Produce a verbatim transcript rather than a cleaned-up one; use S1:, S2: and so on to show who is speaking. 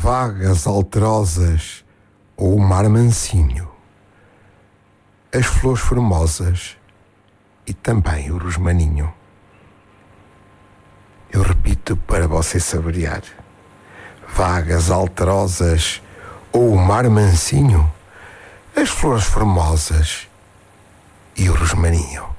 S1: vagas alterosas ou o mar mansinho, as flores formosas e também o rosmaninho. Eu repito para você saborear: vagas alterosas ou o mar mansinho, as flores formosas e o rosmaninho.